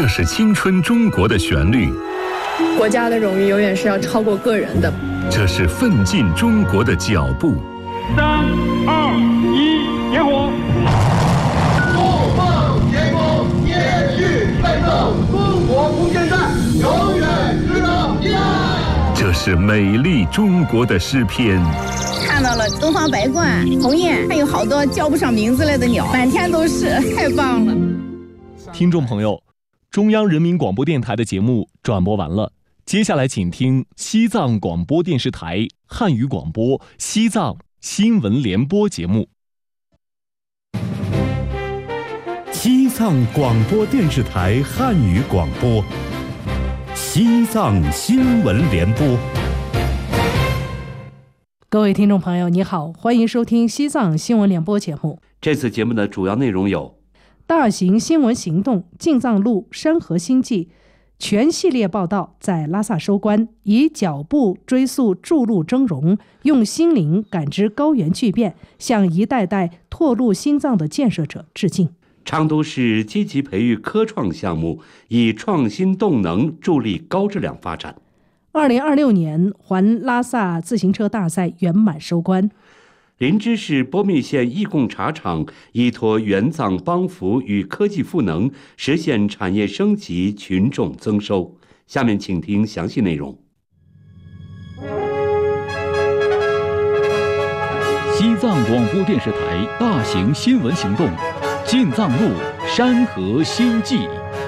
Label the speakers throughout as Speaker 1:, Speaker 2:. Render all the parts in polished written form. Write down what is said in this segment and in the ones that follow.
Speaker 1: 这是青春中国的旋律，
Speaker 2: 国家的荣誉永远是要超过个人的。
Speaker 1: 这是奋进中国的脚步。
Speaker 3: 3、2、1，点火！
Speaker 4: 不放前功，延续奋斗，中国空间站永远值得依赖。
Speaker 1: 这是美丽中国的诗篇。
Speaker 5: 看到了东方白鹳、鸿雁，还有好多叫不上名字来的鸟，满天都是，太棒了。
Speaker 6: 听众朋友，中央人民广播电台的节目转播完了，接下来请听西藏广播电视台汉语广播西藏新闻联播节目。
Speaker 7: 西藏广播电视台汉语广播，西藏新闻联播。
Speaker 8: 各位听众朋友，你好，欢迎收听西藏新闻联播节目。
Speaker 9: 这次节目的主要内容有：
Speaker 8: 大型新闻行动进藏路山河新纪全系列报道在拉萨收官，以脚步追溯筑路峥嵘，用心灵感知高原巨变，向一代代拓路新藏的建设者致敬。
Speaker 9: 昌都市积极培育科创项目，以创新动能助力高质量发展。
Speaker 8: 2026年环拉萨自行车大赛圆满收官。
Speaker 9: 林芝市波密县义贡茶厂依托援藏帮扶与科技赋能，实现产业升级、群众增收。下面请听详细内容。
Speaker 10: 西藏广播电视台大型新闻行动，进藏路山河新纪。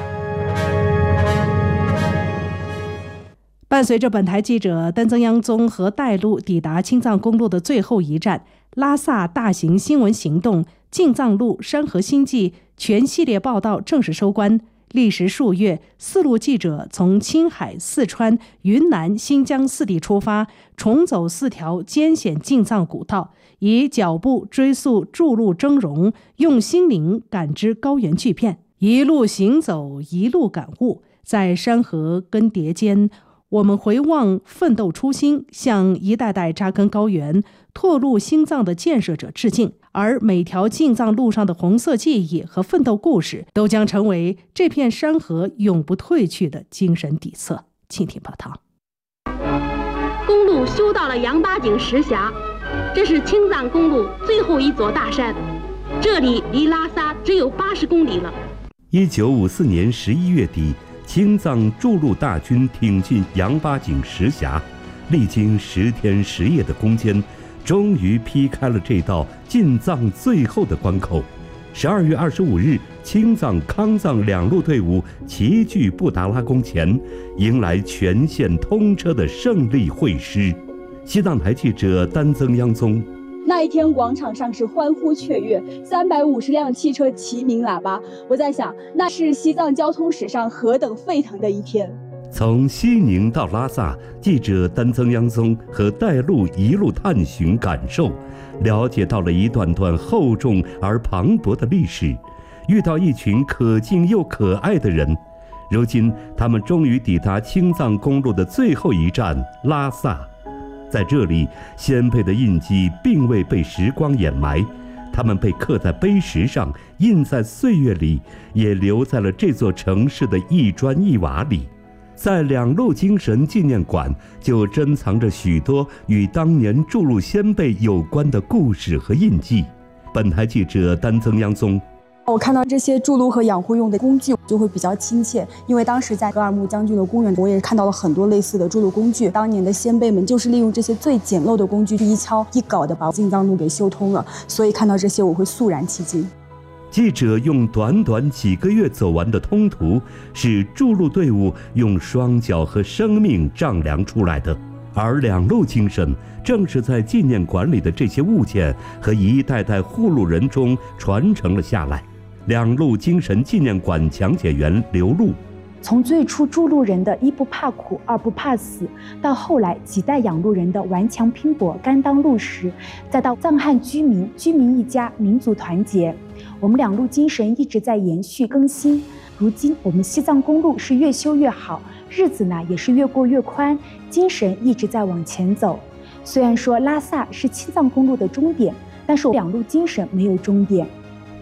Speaker 8: 伴随着本台记者丹增央宗和带路抵达青藏公路的最后一站拉萨大型新闻行动进藏路山河新纪全系列报道正式收官。历时数月，四路记者从青海、四川、云南、新疆四地出发，重走4条艰险进藏古道，以脚步追溯筑路峥嵘，用心灵感知高原巨变，一路行走，一路感悟。在山河更迭间，我们回望奋斗初心，向一代代扎根高原、拓路新藏的建设者致敬。而每条进藏路上的红色记忆和奋斗故事，都将成为这片山河永不褪去的精神底色。请听报道。
Speaker 11: 公路修到了羊八井石峡，这是青藏公路最后一座大山，这里离拉萨只有80公里了。
Speaker 7: 1954年11月底，青藏筑路大军挺进羊八井石峡，历经10天10夜的攻坚，终于劈开了这道进藏最后的关口。12月25日，青藏、康藏2路队伍齐聚布达拉宫前，迎来全线通车的胜利会师。西藏台记者丹增央宗。
Speaker 12: 那一天广场上是欢呼雀跃，350辆汽车齐鸣喇叭。我在想，那是西藏交通史上何等沸腾的一天。
Speaker 7: 从西宁到拉萨，记者丹增央宗和带路一路探寻感受，了解到了一段段厚重而磅礴的历史，遇到一群可敬又可爱的人。如今他们终于抵达青藏公路的最后一站拉萨。在这里，先辈的印记并未被时光掩埋，他们被刻在碑石上，印在岁月里，也留在了这座城市的一砖一瓦里。在2路精神纪念馆，就珍藏着许多与当年筑路先辈有关的故事和印记。本台记者丹增央宗。
Speaker 12: 我看到这些筑路和养护用的工具就会比较亲切，因为当时在格尔木将军的公园，我也看到了很多类似的筑路工具。当年的先辈们就是利用这些最简陋的工具，一敲一镐的把进藏路给修通了，所以看到这些我会肃然起敬。
Speaker 7: 记者用短短几个月走完的通途，是筑路队伍用双脚和生命丈量出来的。而2路精神正是在纪念馆里的这些物件和一代代护路人中传承了下来。2路精神纪念馆讲解员刘璐。
Speaker 13: 从最初筑路人的一不怕苦二不怕死，到后来几代养路人的顽强拼搏甘当路石，再到藏汉居民一家民族团结，我们2路精神一直在延续更新。如今我们西藏公路是越修越好，日子呢也是越过越宽，精神一直在往前走。虽然说拉萨是青藏公路的终点，但是2路精神没有终点。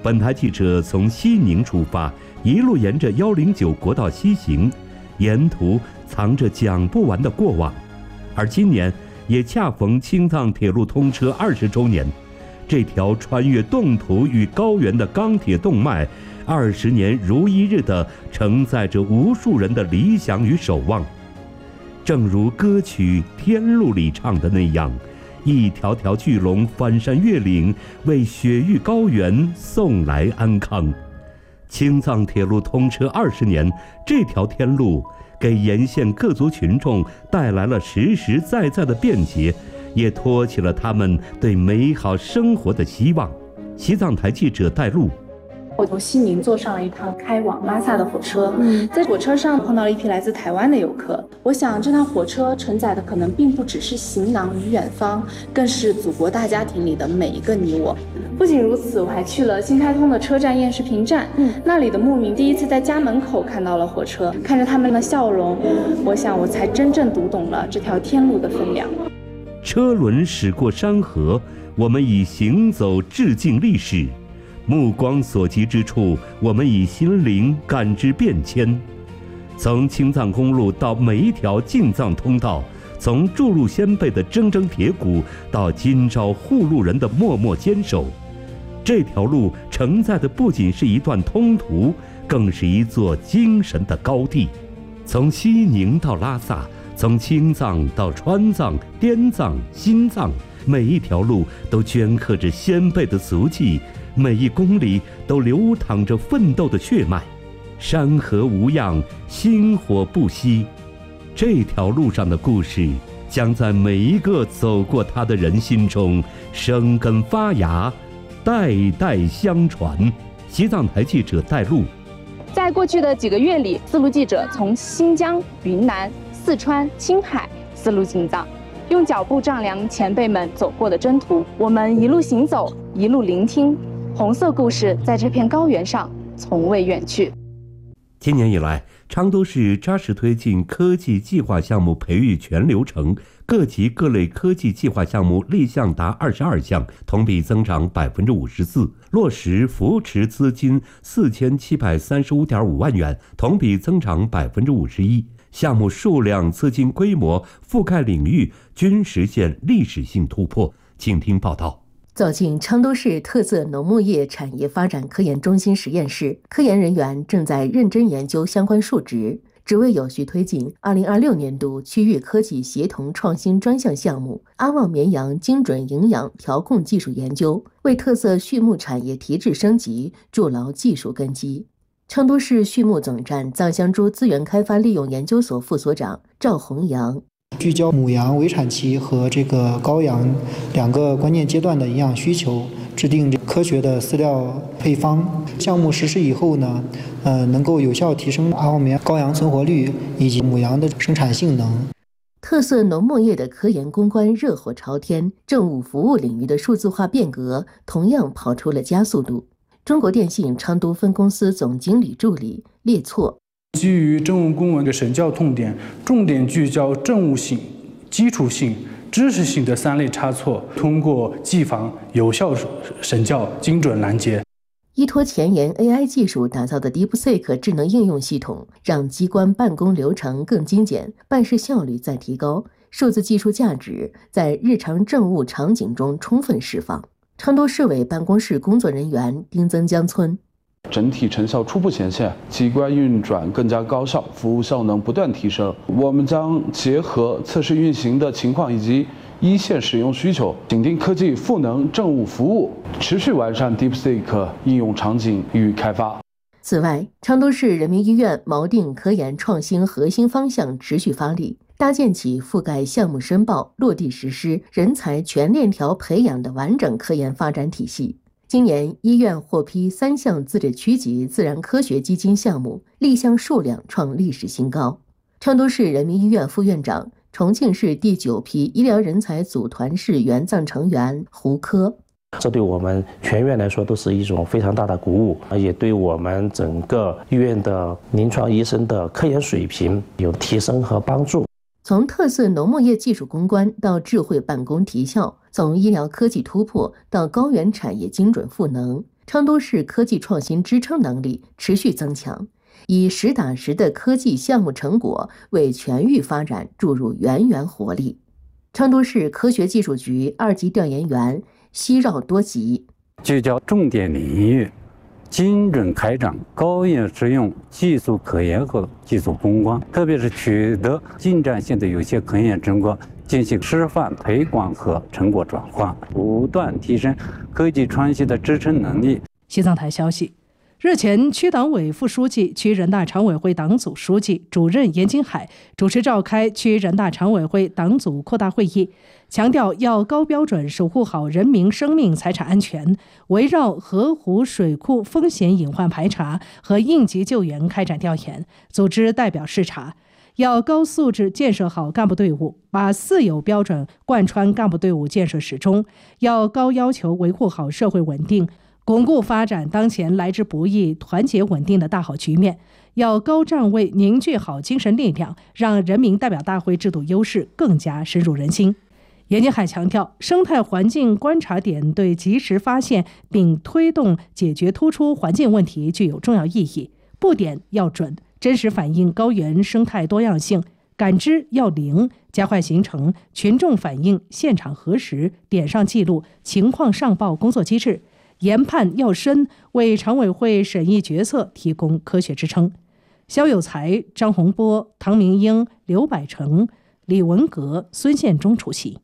Speaker 7: 本台记者从西宁出发，一路沿着109国道西行，沿途藏着讲不完的过往。而今年也恰逢青藏铁路通车20周年，这条穿越冻土与高原的钢铁动脉，20年如一日地承载着无数人的理想与守望。正如歌曲《天路》里唱的那样，一条条巨龙翻山越岭，为雪域高原送来安康。青藏铁路通车20年，这条天路给沿线各族群众带来了实实在在的便捷，也托起了他们对美好生活的希望。西藏台记者带路。
Speaker 14: 我从西宁坐上了一趟开往拉萨的火车，在火车上碰到了一批来自台湾的游客。我想这趟火车承载的可能并不只是行囊与远方，更是祖国大家庭里的每一个你我。不仅如此，我还去了新开通的车站燕市坪站，那里的牧民第一次在家门口看到了火车，看着他们的笑容，我想我才真正读懂了这条天路的分量。
Speaker 7: 车轮驶过山河，我们以行走致敬历史。目光所及之处，我们以心灵感知变迁。从青藏公路到每一条进藏通道，从筑路先辈的铮铮铁骨到今朝护路人的默默坚守，这条路承载的不仅是一段通途，更是一座精神的高地。从西宁到拉萨，从青藏到川藏、滇藏、新藏，每一条路都镌刻着先辈的足迹，每一公里都流淌着奋斗的血脉。山河无恙，星火不息。这条路上的故事，将在每一个走过它的人心中生根发芽，代代相传。西藏台记者带路。
Speaker 15: 在过去的几个月里，丝路记者从新疆、云南、四川、青海丝路进藏，用脚步丈量前辈们走过的征途。我们一路行走，一路聆听，红色故事在这片高原上从未远去。
Speaker 7: 今年以来，昌都市扎实推进科技计划项目培育全流程，各级各类科技计划项目立项达22项，同比增长54%，落实扶持资金4735.5万元，同比增长51%。项目数量、资金规模、覆盖领域均实现历史性突破。请听报道。
Speaker 16: 走进昌都市特色农牧业产业发展科研中心实验室，科研人员正在认真研究相关数值，只为有序推进2026年度区域科技协同创新专项项目阿旺绵羊精准营养调控技术研究，为特色畜牧产业提质升级筑牢技术根基。昌都市畜牧总站藏香猪资源开发利用研究所副所长赵宏阳，
Speaker 17: 聚焦母羊围产期和这个羔羊两个关键阶段的营养需求，制定科学的饲料配方。项目实施以后呢，能够有效提升阿旺绵羔羊存活率以及母羊的生产性能。
Speaker 16: 特色农牧业的科研攻关热火朝天，政务服务领域的数字化变革同样跑出了加速度。中国电信昌都分公司总经理助理列错，
Speaker 18: 基于政务公文的审教痛点，重点聚焦政务性、基础性、知识性的3类差错，通过技防有效审教，精准拦截。
Speaker 16: 依托前沿 AI 技术打造的 DeepSeek 智能应用系统，让机关办公流程更精简，办事效率再提高，数字技术价值在日常政务场景中充分释放。昌都市委办公室工作人员丁增江村，
Speaker 19: 整体成效初步显现，机关运转更加高效，服务效能不断提升。我们将结合测试运行的情况以及一线使用需求，紧盯科技赋能政务服务，持续完善 DeepSeek 应用场景与开发。
Speaker 16: 此外，昌都市人民医院锚定科研创新核心方向，持续发力，搭建起覆盖项目申报、落地实施、人才全链条培养的完整科研发展体系。今年，医院获批3项自治区级自然科学基金项目，立项数量创历史新高。昌都市人民医院副院长、重庆市第9批医疗人才组团市援藏成员胡科，
Speaker 20: 这对我们全院来说都是一种非常大的鼓舞，也对我们整个医院的临床医生的科研水平有提升和帮助。
Speaker 16: 从特色农牧业技术攻关到智慧办公提效，从医疗科技突破到高原产业精准赋能， 昌都市科技创新支撑能力持续增强，以实打实的科技项目成果为全域发展注入源源活力。昌都市科学技术局2级调研员奚绕多吉，
Speaker 21: 聚焦重点领域，精准开展高院实用技术科研和技术攻关，特别是取得进展性的有些科研成果，进行示范推广和成果转化，不断提升科技创新的支撑能力。
Speaker 8: 西藏台消息，日前，区党委副书记、区人大常委会党组书记、主任严金海主持召开区人大常委会党组扩大会议，强调要高标准守护好人民生命财产安全，围绕河湖水库风险隐患排查和应急救援开展调研，组织代表视察。要高素质建设好干部队伍，把4有标准贯穿干部队伍建设始终，要高要求维护好社会稳定，巩固发展当前来之不易、团结稳定的大好局面，要高站位凝聚好精神力量，让人民代表大会制度优势更加深入人心。严金海强调，生态环境观察点对及时发现并推动解决突出环境问题具有重要意义，布点要准，真实反映高原生态多样性，感知要灵，加快形成群众反映、现场核实、点上记录、情况上报工作机制，研判要深，为常委会审议决策提供科学支撑。肖有才、张洪波、唐明英、刘百成、李文革、孙宪忠出席。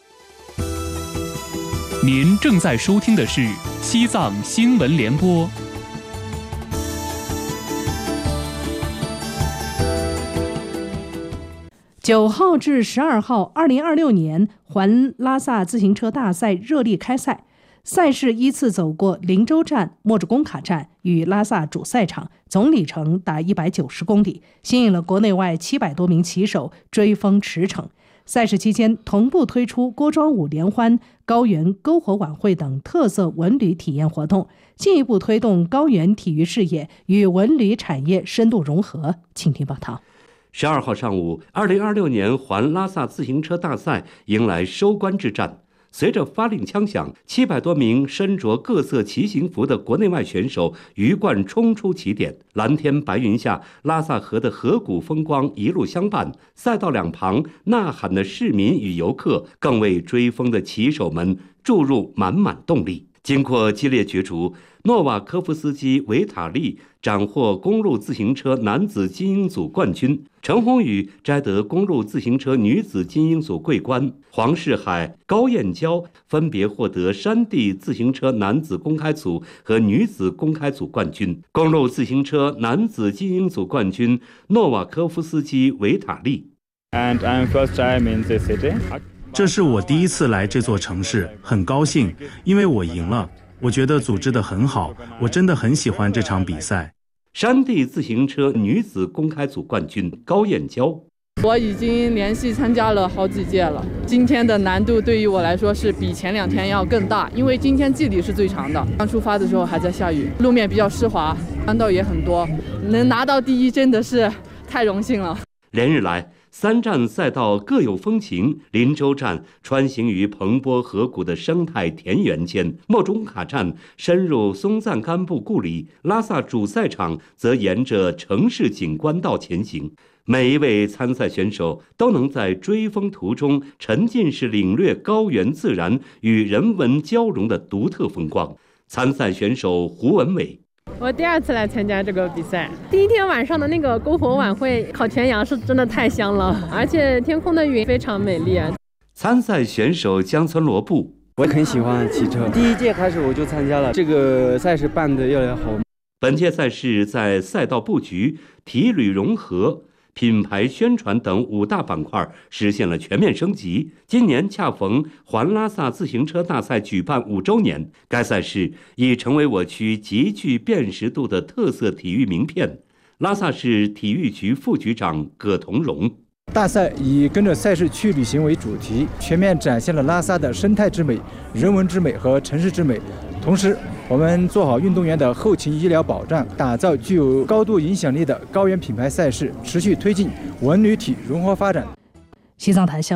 Speaker 6: 您正在收听的是西藏新闻联播。9号至12号，2026年环拉萨自行车大赛热力开赛。赛事依次走过林州站、莫竹工卡站与拉萨主赛场，总里程达190公里，吸引了国内外700多名骑手追风驰骋。赛事期间，同步推出锅庄舞联欢、高原篝火晚会等特色文旅体验活动，进一步推动高原体育事业与文旅产业深度融合。请听报道。
Speaker 9: 12号上午，2026年环拉萨自行车大赛迎来收官之战。随着发令枪响，700多名身着各色骑行服的国内外选手鱼贯冲出起点。蓝天白云下，拉萨河的河谷风光一路相伴，赛道两旁呐喊的市民与游客更为追风的骑手们注入满满动力。经过激烈角逐，诺瓦科夫斯基维塔利斩获公路自行车男子精英组冠军，陈宏宇摘得公路自行车女子精英组桂冠，黄世海、高燕娇分别获得山地自行车男子公开组和女子公开组冠军。公路自行车男子精英组冠军诺瓦科夫斯基维塔利。
Speaker 3: And I'm first time in this city.
Speaker 22: 这是我第一次来这座城市，很高兴，因为我赢了。我觉得组织得很好，我真的很喜欢这场比赛。
Speaker 9: 山地自行车女子公开组冠军高燕娇。
Speaker 2: 我已经连续参加了好几届了，今天的难度对于我来说是比前2天要更大，因为今天距离是最长的。刚出发的时候还在下雨，路面比较湿滑，弯道也很多，能拿到第一真的是太荣幸了。
Speaker 9: 连日来，3站赛道各有风情。林州站穿行于蓬勃河谷的生态田园间，莫中卡站深入松赞干布故里，拉萨主赛场则沿着城市景观道前行。每一位参赛选手都能在追风途中沉浸式领略高原自然与人文交融的独特风光。参赛选手胡文伟。
Speaker 23: 我第2次来参加这个比赛，第1天晚上的那个篝火晚会烤全羊是真的太香了，而且天空的云非常美丽。
Speaker 9: 参赛选手江村罗布。
Speaker 24: 我很喜欢骑车，第1届开始我就参加了，这个赛事办得越来越好。
Speaker 9: 本届赛事在赛道布局、体旅融合、品牌宣传等5大板块实现了全面升级。今年恰逢环拉萨自行车大赛举办5周年，该赛事已成为我区极具辨识度的特色体育名片。拉萨市体育局副局长葛同荣。
Speaker 25: 大赛以跟着赛事去旅行为主题，全面展现了拉萨的生态之美、人文之美和城市之美。同时，我们做好运动员的后勤医疗保障，打造具有高度影响力的高原品牌赛事，持续推进文旅体融合发展。
Speaker 8: 西藏台消息，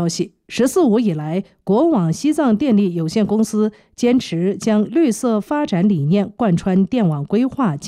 Speaker 8: “十四五”以来，国网西藏电力有限公司坚持将绿色发展理念贯穿电网规划。